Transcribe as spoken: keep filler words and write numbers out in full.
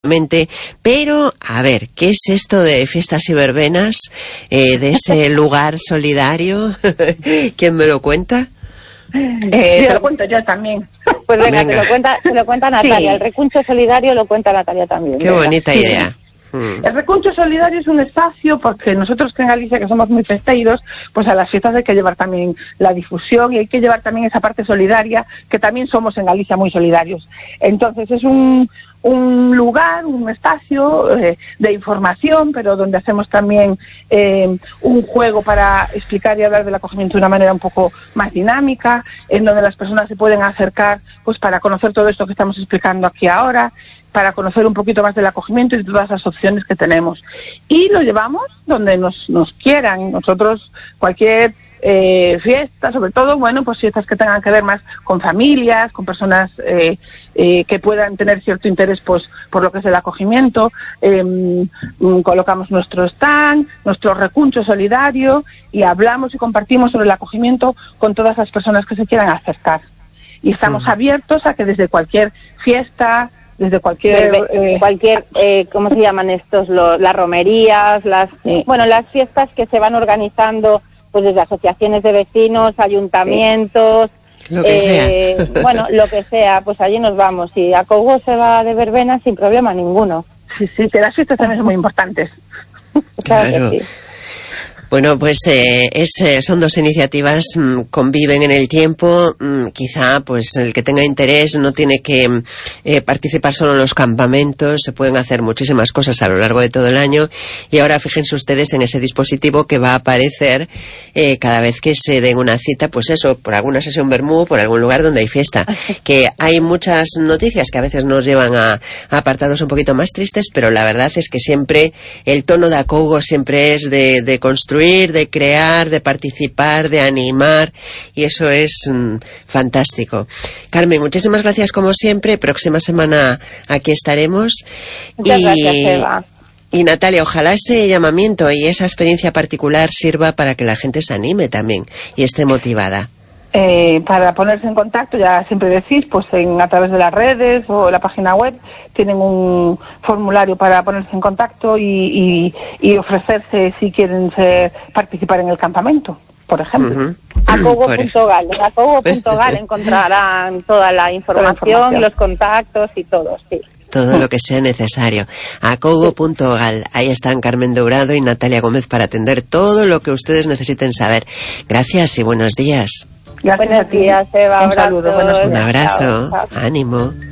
Pero, a ver, ¿qué es esto de fiestas y verbenas, eh, de ese lugar solidario? ¿Quién me lo cuenta? Eh, te lo cuento yo también. Pues venga, Venga. Te, lo cuenta, te lo cuenta Natalia. Sí. El recuncho solidario lo cuenta Natalia también. Qué venga. bonita idea. El recuncho solidario es un espacio porque nosotros que en Galicia, que somos muy festeiros, pues a las fiestas hay que llevar también la difusión y hay que llevar también esa parte solidaria, que también somos en Galicia muy solidarios. Entonces es un, un lugar, un espacio eh, de información, pero donde hacemos también eh, un juego para explicar y hablar del acogimiento de una manera un poco más dinámica, en donde las personas se pueden acercar pues para conocer todo esto que estamos explicando aquí ahora, para conocer un poquito más del acogimiento y de todas las opciones que tenemos. Y lo llevamos donde nos, nos quieran. Nosotros, cualquier eh, fiesta, sobre todo, bueno, pues fiestas que tengan que ver más con familias, con personas eh, eh, que puedan tener cierto interés pues por lo que es el acogimiento, eh, mm, colocamos nuestro stand, nuestro recuncho solidario y hablamos y compartimos sobre el acogimiento con todas las personas que se quieran acercar. Y estamos Sí. abiertos a que desde cualquier fiesta, desde cualquier Desde eh, cualquier eh, ¿cómo se llaman estos? Los, las romerías, las Sí. bueno, las fiestas que se van organizando pues desde asociaciones de vecinos, ayuntamientos, Lo que eh, sea. bueno, lo que sea, pues allí nos vamos. Y a Cogo se va de verbena sin problema ninguno. sí, sí, que las fiestas también son muy importantes. Claro, Claro. que sí. Bueno, pues eh, es, eh, son dos iniciativas, mmm, conviven en el tiempo. Mmm, quizá pues el que tenga interés no tiene que eh, participar solo en los campamentos, se pueden hacer muchísimas cosas a lo largo de todo el año. Y ahora fíjense ustedes en ese dispositivo que va a aparecer eh, cada vez que se den una cita, pues eso, por alguna sesión vermú, por algún lugar donde hay fiesta. Que hay muchas noticias que a veces nos llevan a, a apartados un poquito más tristes, pero la verdad es que siempre el tono de Acogo siempre es de, de construir, de crear, de participar, de animar, y eso es mmm, fantástico. Carmen, muchísimas gracias como siempre. Próxima semana aquí estaremos. Muchas y, gracias, Eva. y Natalia, ojalá ese llamamiento y esa experiencia particular sirva para que la gente se anime también y esté motivada. Eh, para ponerse en contacto, ya siempre decís, pues en, a través de las redes o la página web, tienen un formulario para ponerse en contacto y, y, y ofrecerse si quieren ser, participar en el campamento, por ejemplo. Uh-huh. acogo punto gal. En acogo punto gal encontrarán toda la información, Toda la información. los contactos y todo, sí. Todo lo que sea necesario. acogo punto gal. Ahí están Carmen Dourado y Natalia Gómez para atender todo lo que ustedes necesiten saber. Gracias y buenos días. Gracias Buenos a ti. días, Eva. Un saludo, abrazos. buenos días. Un abrazo. Chao, chao. Ánimo.